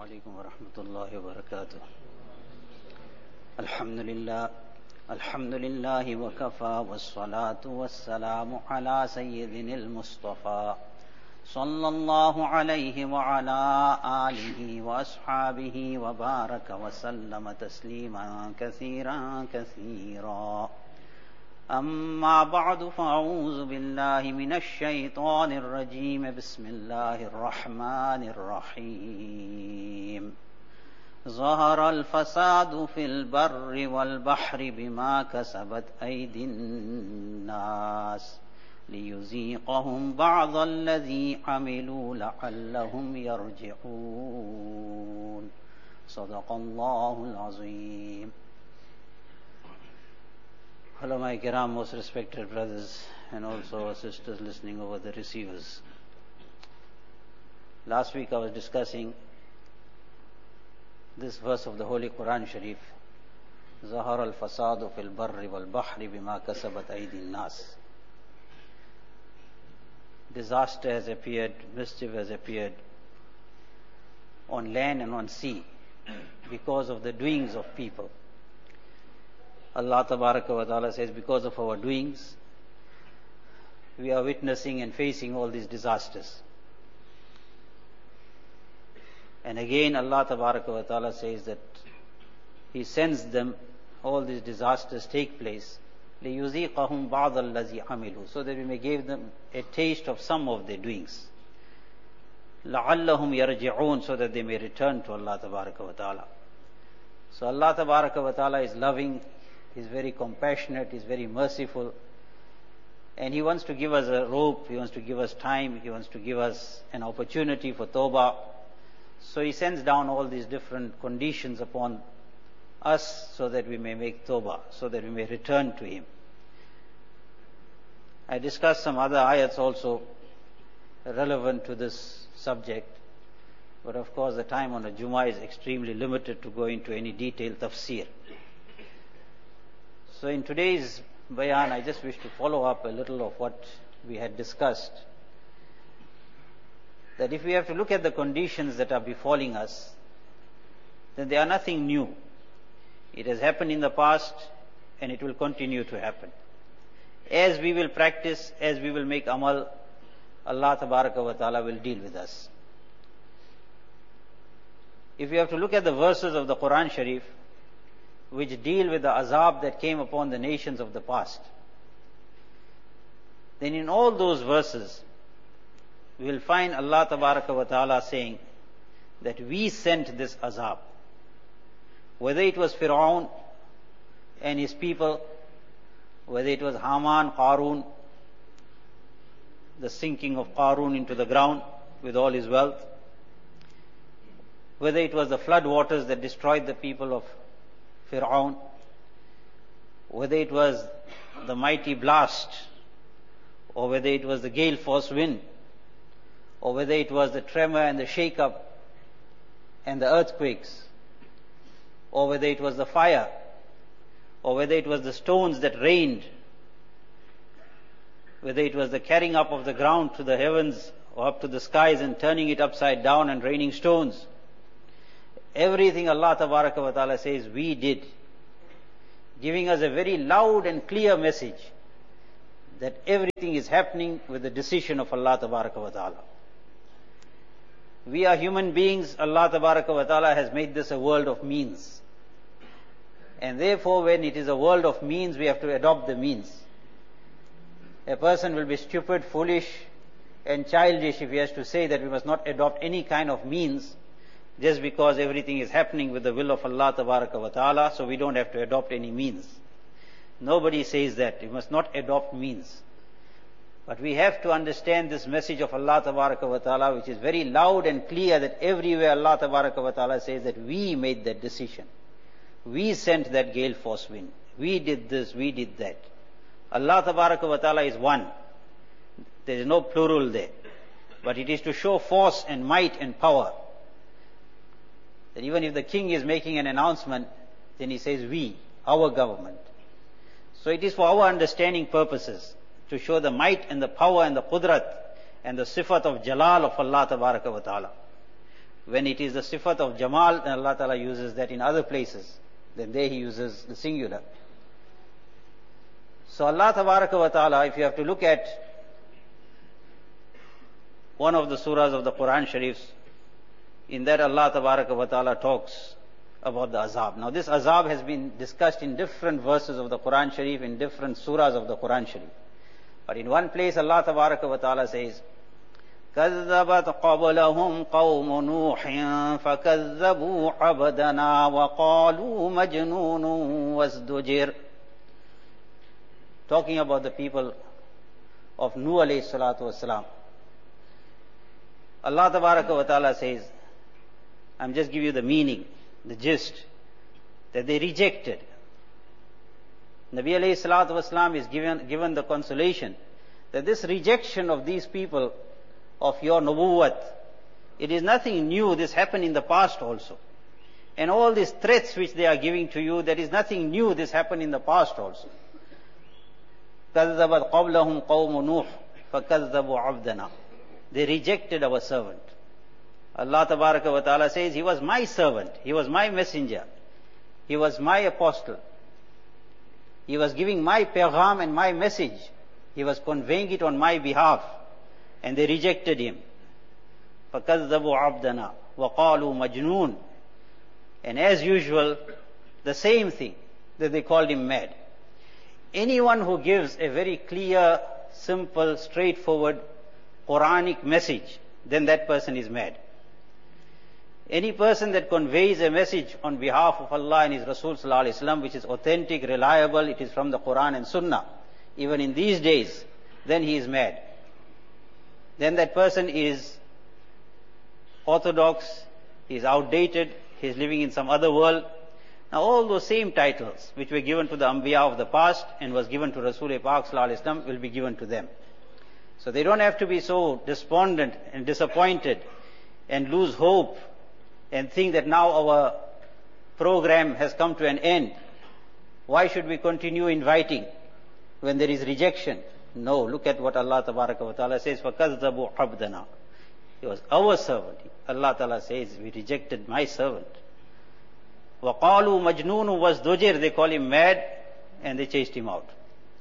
عليكم ورحمة الله وبركاته. الحمد لله وكفى والصلاة والسلام على سيدنا المصطفى صلى الله عليه وعلى آله وأصحابه وبارك وسلم تسليما كثيرا كثيرا. أما بعد فأعوذ بالله من الشيطان الرجيم. بسم الله الرحمن الرحيم. ظهر الفساد في البر والبحر بما كسبت أيدي الناس ليذيقهم بعض الذي عملوا لعلهم يرجعون. صدق الله العظيم. Ulama Kiram, most respected brothers and also sisters listening over the receivers. Last week I was discussing this verse of the Holy Quran Sharif. Zahar al-fasadu fil barri wal bahri bima kasabat aydin nas. Disaster has appeared, mischief has appeared on land and on sea because of the doings of people. Allah Tabaraka wa Ta'ala says, because of our doings, we are witnessing and facing all these disasters. And again Allah Tabaraka wa Ta'ala says that He sends them, all these disasters take place, لِيُذِيقَهُمْ بَعْضَ الَّذِي عَمِلُوا, so that we may give them a taste of some of their doings. لَعَلَّهُمْ يَرْجِعُونَ, so that they may return to Allah Tabaraka wa Ta'ala. So Allah Tabaraka wa Ta'ala is loving, He's very compassionate, He's very merciful, and He wants to give us a rope, He wants to give us time, He wants to give us an opportunity for tawbah. So He sends down all these different conditions upon us so that we may make tawbah, so that we may return to Him. I discussed some other ayats also relevant to this subject, but of course the time on a Jummah is extremely limited to go into any detailed tafsir. So in today's bayan, I just wish to follow up a little of what we had discussed. That if we have to look at the conditions that are befalling us, then they are nothing new. It has happened in the past and it will continue to happen. As we will practice, as we will make amal, Allah Tabaraka wa Ta'ala will deal with us. If we have to look at the verses of the Quran Sharif, which deal with the azab that came upon the nations of the past, then in all those verses, we will find Allah Tabaraka wa Ta'ala saying that we sent this azab. Whether it was Fir'aun and his people, whether it was Haman, Qarun, the sinking of Qarun into the ground with all his wealth, whether it was the flood waters that destroyed the people of Fir'aun, whether it was the mighty blast, or whether it was the gale force wind, or whether it was the tremor and the shake-up and the earthquakes, or whether it was the fire, or whether it was the stones that rained, whether it was the carrying up of the ground to the heavens or up to the skies and turning it upside down and raining stones. Everything Allah Tabaraka wa Ta'ala says we did, giving us a very loud and clear message that everything is happening with the decision of Allah Tabaraka wa Ta'ala. We are human beings. Allah Tabaraka wa Ta'ala has made this a world of means. And therefore when it is a world of means, we have to adopt the means. A person will be stupid, foolish and childish if he has to say that we must not adopt any kind of means just because everything is happening with the will of Allah Tabaraka wa Ta'ala, so we don't have to adopt any means. Nobody says that. We must not adopt means. But we have to understand this message of Allah Tabaraka wa Ta'ala, which is very loud and clear, that everywhere Allah Tabaraka wa Ta'ala says that we made that decision. We sent that gale force wind. We did this, we did that. Allah Tabaraka wa Ta'ala is one. There is no plural there. But it is to show force and might and power. That even if the king is making an announcement, then he says we, our government. So it is for our understanding purposes, to show the might and the power and the qudrat and the sifat of jalal of Allah Tabaraka wa Ta'ala. When it is the sifat of Jamal, then Allah Ta'ala uses that in other places. Then there He uses the singular. So Allah Tabaraka wa Ta'ala, if you have to look at one of the surahs of the Quran Sharifs, in that Allah Tabaraka wa Ta'ala talks about the azab. Now this azab has been discussed in different verses of the Quran Sharif, in different surahs of the Quran Sharif. But in one place Allah Tabaraka wa Ta'ala says, كَذَّبَتْ قَبْلَهُمْ قَوْمُ نُوحٍ فَكَذَّبُوا عَبْدَنَا وَقَالُوا مَجْنُونٌ وَازْدُجِرٌ. Talking about the people of Nuh alayhi salatu wasalam. Allah Tabaraka wa Ta'ala says, I'm just give you the meaning, the gist, that they rejected. Nabi alayhi salatu wasalam is given the consolation that this rejection of these people of your nubuwwat, it is nothing new, this happened in the past also. And all these threats which they are giving to you, there is nothing new, this happened in the past also. كَذَّبَتْ قَبْلَهُمْ قَوْمُ نُوحٍ فَكَذَّبُوا عَبْدَنَا. They rejected our servant. Allah Tabaraka wa Ta'ala says, he was my servant, he was my messenger, he was my apostle. He was giving my pagham and my message. He was conveying it on my behalf. And they rejected him. فَكَذَّبُوا عَبْدَنَا وَقَالُوا مَجْنُونَ. And as usual, the same thing, that they called him mad. Anyone who gives a very clear, simple, straightforward Quranic message, then that person is mad. Any person that conveys a message on behalf of Allah and His Rasul Sallallahu Alaihi Wasallam, which is authentic, reliable, it is from the Quran and Sunnah, even in these days, then he is mad. Then that person is orthodox, he is outdated, he is living in some other world. Now all those same titles which were given to the Anbiya of the past and was given to Rasul Pak Sallallahu Alaihi Wasallam will be given to them. So they don't have to be so despondent and disappointed and lose hope and think that now our program has come to an end. Why should we continue inviting when there is rejection? No, look at what Allah Tabaraka wa Ta'ala says, فَكَذَّبُوا عَبْدَنَا. He was our servant. Allah Ta'ala says, we rejected my servant. وَقَالُوا مَجْنُونُ وَازْدُجِرْ. They call him mad and they chased him out.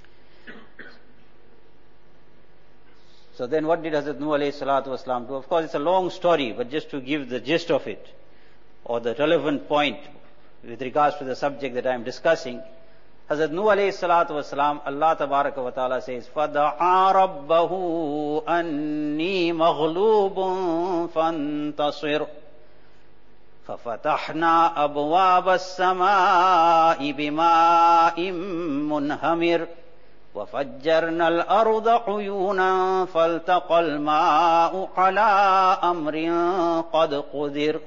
So then what did Hazrat Nuh alayhi salatu wasalam do? Of course it's a long story, but just to give the gist of it, or the relevant point with regards to the subject that I am discussing, Hazrat Nuh alayhi salatu wasalam, Allah Tabaraka wa Ta'ala says, فَدَعَا رَبَّهُ أَنِّي مَغْلُوبٌ فَانْتَصِرْ فَفَتَحْنَا أَبْوَابَ السَّمَاءِ بِمَاءٍ مُنْهَمِرٍ وَفَجَّرْنَا الْأَرْضَ عُيُونًا فَالْتَقَى الْمَاءُ عَلَىٰ أَمْرٍ قَدْ قُدِرَ.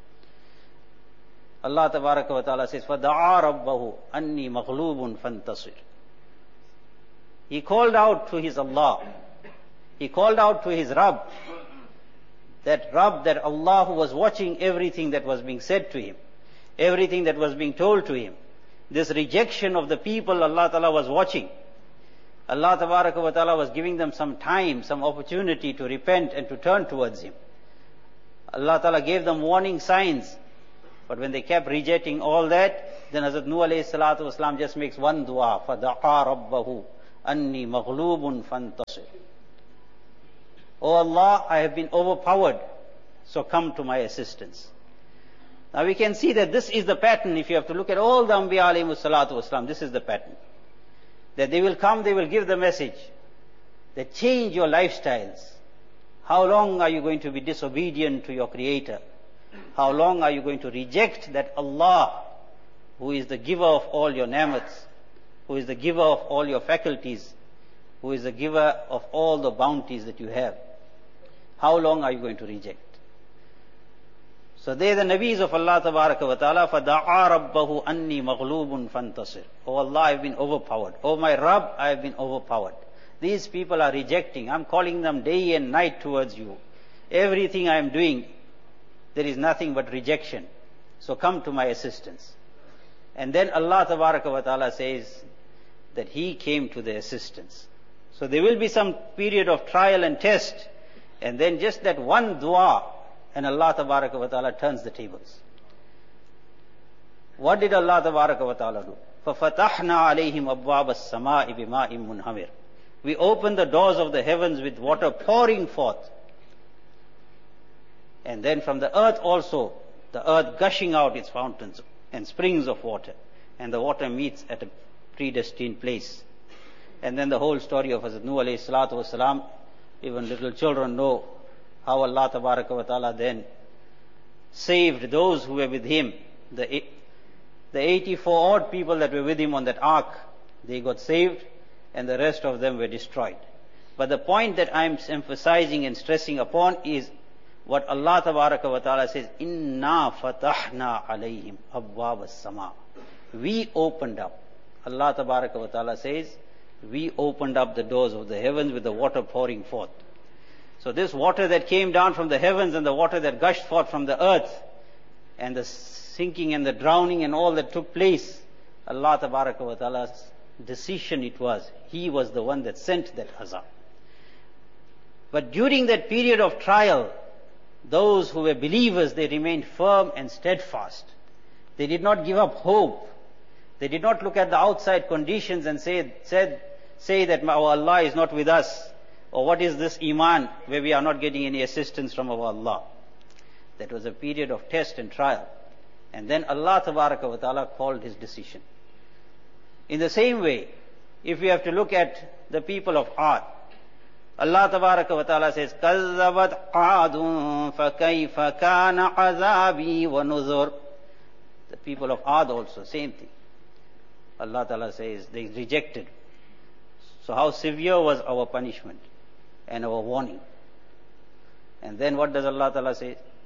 Allah Tabaraka wa Ta'ala says, فَدَعَا رَبَّهُ أَنِّي مَغْلُوبٌ فَانْتَصِرْ. He called out to his Allah. He called out to his Rabb. That Rabb, that Allah who was watching everything that was being said to him, everything that was being told to him. This rejection of the people, Allah Ta'ala was watching. Allah Tabaraka wa Ta'ala was giving them some time, some opportunity to repent and to turn towards Him. Allah Ta'ala gave them warning signs. But when they kept rejecting all that, then Hazrat Nuh alayhi salatu wasalam just makes one dua, فَدَعَا رَبَّهُ أَنِّي مَغْلُوبٌ فَانْتَصِرْ. Oh Allah, I have been overpowered, so come to my assistance. Now we can see that this is the pattern. If you have to look at all the Anbiya alayhi salatu wasalam, this is the pattern. That they will come, they will give the message. That change your lifestyles. How long are you going to be disobedient to your Creator? How long are you going to reject that Allah, who is the giver of all your ni'mats, who is the giver of all your faculties, who is the giver of all the bounties that you have? How long are you going to reject? So they, the Nabis of Allah Tabaraka wa Ta'ala, فَدَعَا رَبَّهُ أَنِّي مَغْلُوبٌ فَانْتَصِرْ. Oh Allah, I have been overpowered. Oh my Rabb, I have been overpowered. These people are rejecting. I'm calling them day and night towards you. Everything I am doing, there is nothing but rejection. So come to my assistance. And then Allah Tabaraka wa Ta'ala says that He came to their assistance. So there will be some period of trial and test. And then just that one dua, and Allah tabaraka wa ta'ala turns the tables. What did Allah tabaraka wa ta'ala do? فَفَتَحْنَا عَلَيْهِمْ أَبْوَابَ السَّمَاءِ بِمَاءٍ مُنْهَمِرٍ. We opened the doors of the heavens with water pouring forth. And then from the earth also, the earth gushing out its fountains and springs of water. And the water meets at a predestined place. And then the whole story of Hazrat Nuh alayhi salatu wasalam, even little children know how Allah tabaraka wa ta'ala then saved those who were with him. The 84 odd people that were with him on that ark, they got saved, and the rest of them were destroyed. But the point that I'm emphasizing and stressing upon is what Allah tabaraka wa ta'ala says, Inna fatahna alayhim abwab as-sama. We opened up. Allah tabaraka wa ta'ala says, we opened up the doors of the heavens with the water pouring forth. So this water that came down from the heavens and the water that gushed forth from the earth, and the sinking and the drowning and all that took place, Allah tabaraka wa ta'ala's decision it was. He was the one that sent that azab. But during that period of trial, those who were believers, they remained firm and steadfast. They did not give up hope. They did not look at the outside conditions and say that our Allah is not with us, or what is this iman where we are not getting any assistance from our Allah. That was a period of test and trial. And then Allah tabaraka wa ta'ala called his decision. In the same way, if we have to look at the people of Ad, Allah tabaraka wa ta'ala says, كَذَّبَتْ عَادٌ فَكَيْفَ كَانَ عَذَابِي وَنُذُرْ. The people of Ad also, same thing. Allah ta'ala says, they rejected. So how severe was our punishment and our warning? And then what does Allah ta'ala say?